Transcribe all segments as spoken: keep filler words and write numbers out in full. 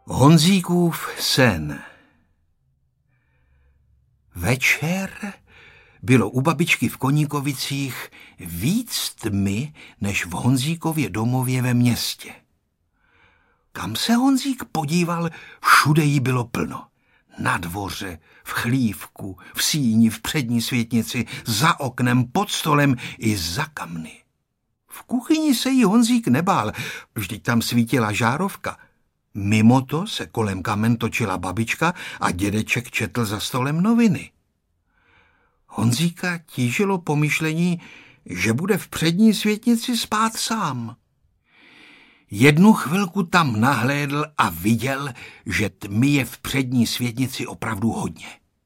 Honzíkův sen. Večer bylo u babičky v Koníkovicích víc tmy než v Honzíkově domově ve městě. Kam se Honzík podíval, všude jí bylo plno. Na dvoře, v chlívku, v síni, v přední světnici, za oknem, pod stolem i za kamny. V kuchyni se jí Honzík nebál, vždyť tam svítila žárovka. Mimo to se kolem kamen točila babička a dědeček četl za stolem noviny. Honzíka tížilo pomyšlení, že bude v přední světnici spát sám. Jednu chvilku tam nahlédl a viděl, že tmy je v přední světnici opravdu hodně.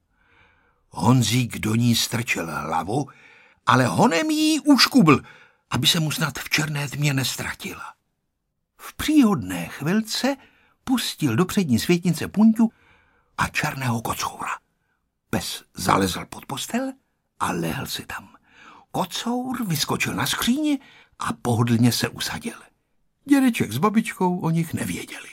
Honzík do ní strčil hlavu, ale honem jí uškubl, aby se mu snad v černé tmě nestratila. V příhodné chvilce pustil do přední světnice Punťu a černého kocoura. Pes zalezl pod postel a lehl si tam. Kocour vyskočil na skříni a pohodlně se usadil. Dědeček s babičkou o nich nevěděli.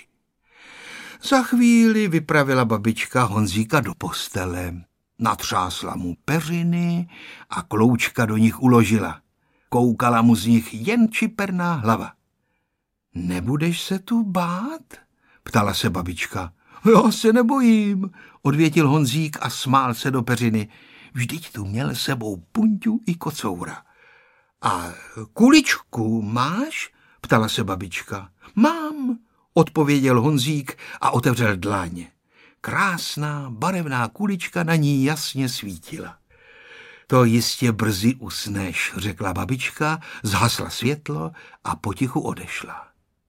Za chvíli vypravila babička Honzíka do postele. Natřásla mu peřiny a kloučka do nich uložila. Koukala mu z nich jen čiperná hlava. Nebudeš se tu bát? Ptala se babička. Já se nebojím, odvětil Honzík a smál se do peřiny. Vždyť tu měl sebou Punťu i kocoura. A kuličku máš? Ptala se babička. Mám, odpověděl Honzík a otevřel dláň. Krásná, barevná kulička na ní jasně svítila. To jistě brzy usneš, řekla babička, zhasla světlo a potichu odešla.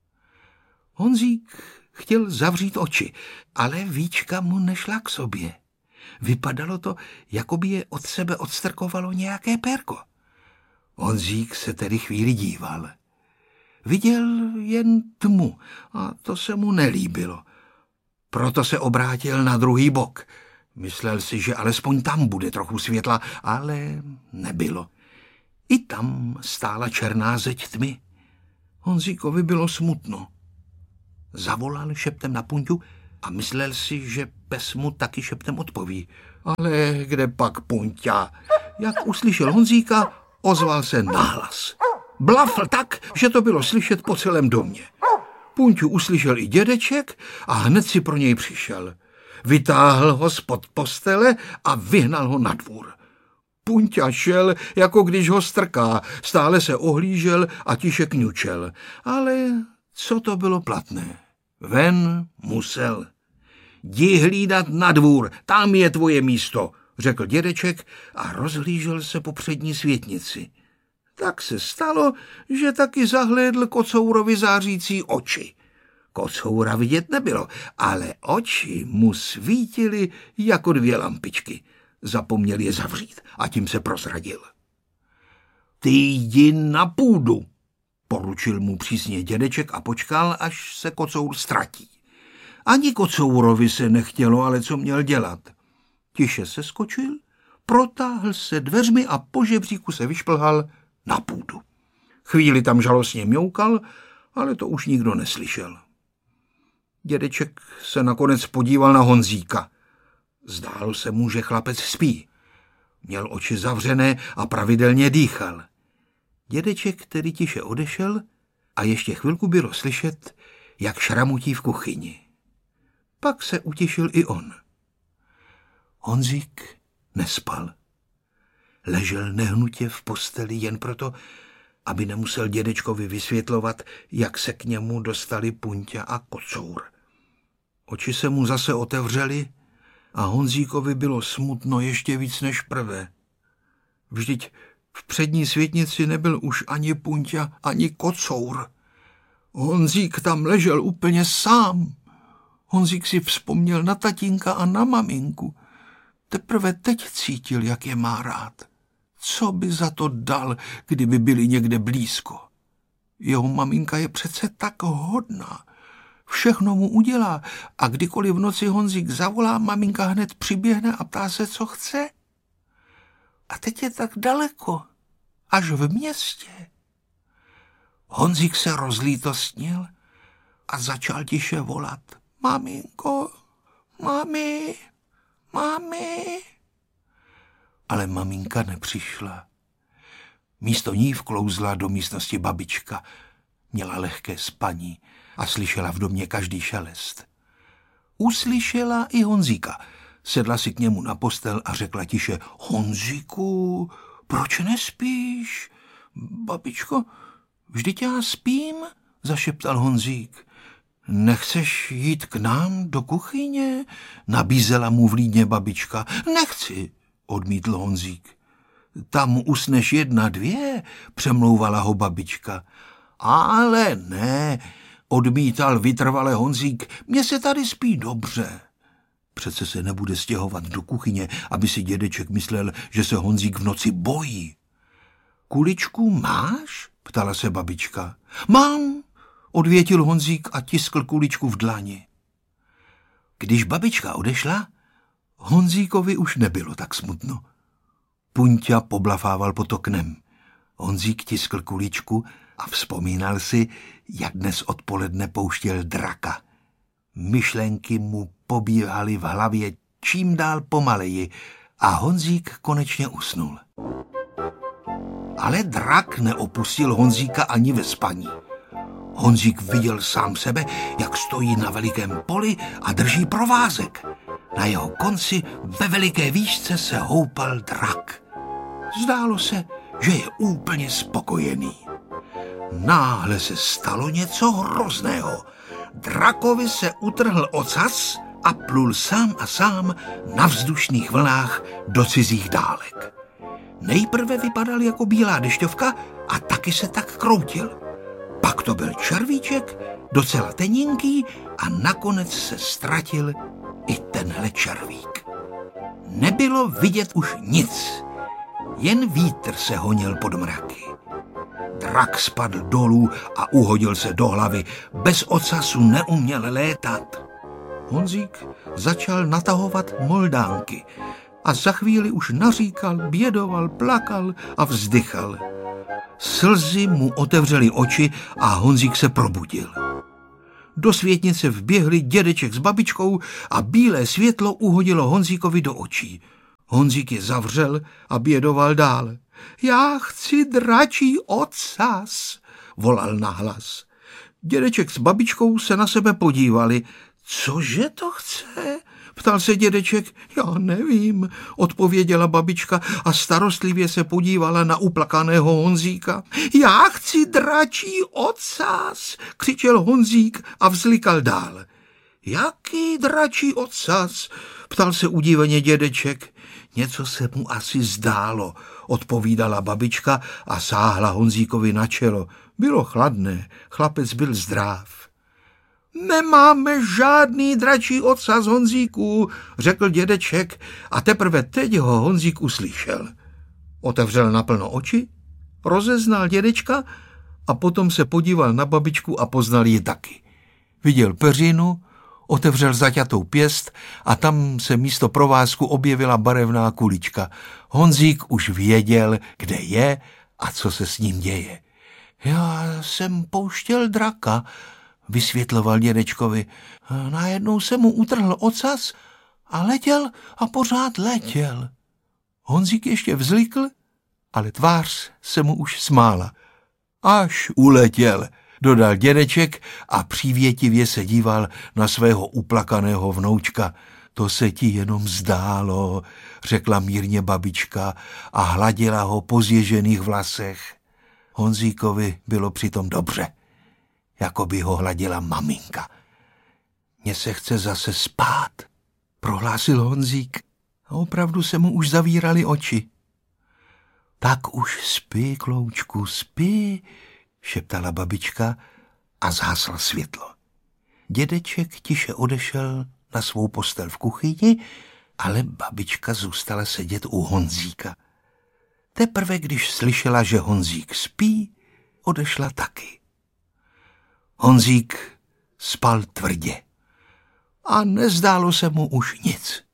Honzík chtěl zavřít oči, ale víčka mu nešla k sobě. Vypadalo to, jako by je od sebe odstrkovalo nějaké pérko. Honzík se tedy chvíli díval. Viděl jen tmu a to se mu nelíbilo. Proto se obrátil na druhý bok. Myslel si, že alespoň tam bude trochu světla, ale nebylo. I tam stála černá zeď tmy. Honzíkovi bylo smutno. Zavolal šeptem na Punťu a myslel si, že pes mu taky šeptem odpoví. Ale kde pak Punťa? Jak uslyšel Honzíka, ozval se nahlas. Blafl tak, že to bylo slyšet po celém domě. Punťu uslyšel i dědeček a hned si pro něj přišel. Vytáhl ho spod postele a vyhnal ho na dvůr. Punťa šel, jako když ho strká, stále se ohlížel a tiše kňučel. Ale co to bylo platné? Ven musel. Jdi hlídat na dvůr, tam je tvoje místo, řekl dědeček a rozhlížel se po přední světnici. Tak se stalo, že taky zahlédl kocourovi zářící oči. Kocoura vidět nebylo, ale oči mu svítily jako dvě lampičky. Zapomněl je zavřít a tím se prozradil. Ty jdi na půdu, poručil mu přísně dědeček a počkal, až se kocour ztratí. Ani kocourovi se nechtělo, ale co měl dělat? Tiše se skočil, protáhl se dveřmi a po žebříku se vyšplhal na půdu. Chvíli tam žalostně mňoukal, ale to už nikdo neslyšel. Dědeček se nakonec podíval na Honzíka. Zdálo se mu, že chlapec spí. Měl oči zavřené a pravidelně dýchal. Dědeček tedy tiše odešel a ještě chvilku bylo slyšet, jak šramutí v kuchyni. Pak se utišil i on. Honzík nespal. Ležel nehnutě v posteli jen proto, aby nemusel dědečkovi vysvětlovat, jak se k němu dostali Punťa a kocour. Oči se mu zase otevřely a Honzíkovi bylo smutno ještě víc než prvé. Vždyť v přední světnici nebyl už ani Punťa, ani kocour. Honzík tam ležel úplně sám. Honzík si vzpomněl na tatínka a na maminku. Teprve teď cítil, jak je má rád. Co by za to dal, kdyby byli někde blízko? Jeho maminka je přece tak hodná. Všechno mu udělá a kdykoliv v noci Honzík zavolá, maminka hned přiběhne a ptá se, co chce. A teď je tak daleko, až v městě. Honzík se rozlítostnil a začal tiše volat. Maminko, mami, mami. Ale maminka nepřišla. Místo ní vklouzla do místnosti babička. Měla lehké spaní a slyšela v domě každý šelest. Uslyšela i Honzíka. Sedla si k němu na postel a řekla tiše: Honzíku, proč nespíš? Babičko, vždyť já spím, zašeptal Honzík. Nechceš jít k nám do kuchyně? Nabízela mu vlídně babička. Nechci, odmítl Honzík. Tam usneš jedna, dvě, přemlouvala ho babička. Ale ne, odmítal vytrvale Honzík, mně se tady spí dobře. Přece se nebude stěhovat do kuchyně, aby si dědeček myslel, že se Honzík v noci bojí. Kuličku máš? Ptala se babička. Mám, odvětil Honzík a tiskl kuličku v dlani. Když babička odešla, Honzíkovi už nebylo tak smutno. Punťa poblafával pod oknem. Honzík tiskl kuličku a vzpomínal si, jak dnes odpoledne pouštěl draka. Myšlenky mu pobíhaly v hlavě čím dál pomaleji a Honzík konečně usnul. Ale drak neopustil Honzíka ani ve spaní. Honzík viděl sám sebe, jak stojí na velikém poli a drží provázek. Na jeho konci ve veliké výšce se houpal drak. Zdálo se, že je úplně spokojený. Náhle se stalo něco hrozného. Drakovi se utrhl ocas a plul sám a sám na vzdušných vlnách do cizích dálek. Nejprve vypadal jako bílá dešťovka a taky se tak kroutil. Pak to byl červíček, docela teninký a nakonec se ztratil i tenhle červík. Nebylo vidět už nic, jen vítr se honil pod mraky. Drak spadl dolů a uhodil se do hlavy, bez ocasu neuměl létat. Honzík začal natahovat moldánky a za chvíli už naříkal, bědoval, plakal a vzdychal. Slzy mu otevřely oči a Honzík se probudil. Do světnice vběhli dědeček s babičkou a bílé světlo uhodilo Honzíkovi do očí. Honzík je zavřel a bědoval dál. Já chci dračí ocas, volal nahlas. Dědeček s babičkou se na sebe podívali. Cože to chce? Ptal se dědeček. Já nevím, odpověděla babička a starostlivě se podívala na uplakaného Honzíka. Já chci dračí ocas, křičel Honzík a vzlikal dál. Jaký dračí ocas? Ptal se udíveně dědeček. Něco se mu asi zdálo, odpovídala babička a sáhla Honzíkovi na čelo. Bylo chladné, chlapec byl zdráv. Nemáme žádný dračí ocas, Honzíku, řekl dědeček a teprve teď ho Honzík uslyšel. Otevřel naplno oči, rozeznal dědečka a potom se podíval na babičku a poznal ji taky. Viděl peřinu, otevřel zaťatou pěst a tam se místo provázku objevila barevná kulička. Honzík už věděl, kde je a co se s ním děje. Já jsem pouštěl draka, vysvětloval dědečkovi. Najednou se mu utrhl ocas a letěl a pořád letěl. Honzík ještě vzlikl, ale tvář se mu už smála. Až uletěl, dodal dědeček a přívětivě se díval na svého uplakaného vnoučka. To se ti jenom zdálo, řekla mírně babička a hladila ho po zježených vlasech. Honzíkovi bylo přitom dobře, jako by ho hladila maminka. Mně se chce zase spát, prohlásil Honzík. A opravdu se mu už zavíraly oči. Tak už spí, kloučku, spí, šeptala babička a zhasla světlo. Dědeček tiše odešel na svou postel v kuchyni, ale babička zůstala sedět u Honzíka. Teprve když slyšela, že Honzík spí, odešla taky. Honzík spal tvrdě a nezdálo se mu už nic.